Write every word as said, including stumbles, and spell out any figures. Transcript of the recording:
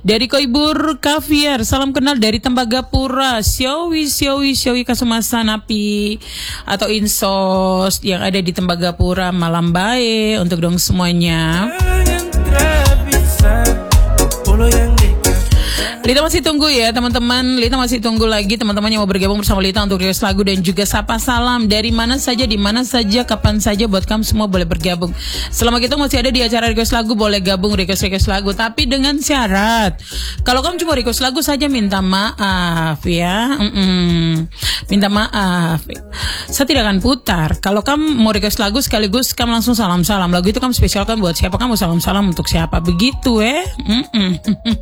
Dari Koibur Kaviar, salam kenal dari Tembagapura. Syowi Syowi Syowi Kasumasa Napi atau Insos yang ada di Tembagapura. Malam baik untuk dong semuanya. Lita masih tunggu ya teman-teman. Lita masih tunggu lagi teman-teman yang mau bergabung bersama Lita untuk request lagu dan juga sapa salam dari mana saja, di mana saja, kapan saja, buat kamu semua boleh bergabung. Selama kita masih ada di acara request lagu, boleh gabung request-request lagu, tapi dengan syarat. Kalau kamu cuma request lagu saja, minta maaf ya. Mm-mm. Minta maaf. Saya tidak akan putar. Kalau kamu mau request lagu sekaligus kamu langsung salam-salam. Lagu itu kamu spesialkan buat siapa, kamu salam-salam untuk siapa, begitu eh. Mm-mm.